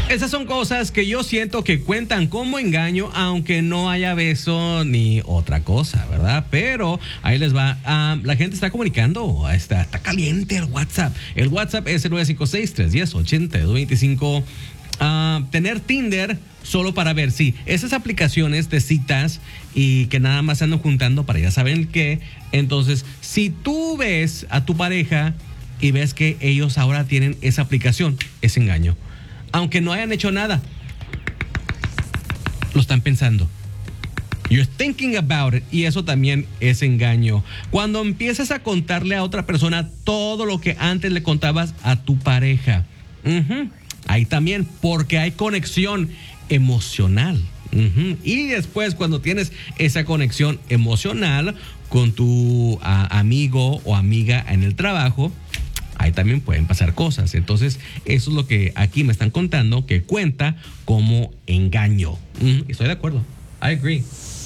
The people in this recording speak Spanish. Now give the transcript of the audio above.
Esas son cosas que yo siento que cuentan como engaño, aunque no haya beso ni otra cosa, ¿verdad? Pero ahí les va. La gente está comunicando. Está caliente el WhatsApp. El WhatsApp es el 956-310-8225. Tener Tinder solo para ver, sí, esas aplicaciones de citas y que nada más se andan juntando para ya saben qué. Entonces, si tú ves a tu pareja y ves que ellos ahora tienen esa aplicación, es engaño. Aunque no hayan hecho nada, lo están pensando. You're thinking about it. Y eso también es engaño. Cuando empiezas a contarle a otra persona todo lo que antes le contabas a tu pareja. Ahí también, porque hay conexión emocional. Y después, cuando tienes esa conexión emocional con tu amigo o amiga en el trabajo, ahí también pueden pasar cosas. Entonces, eso es lo que aquí me están contando que cuenta como engaño. Estoy de acuerdo. I agree.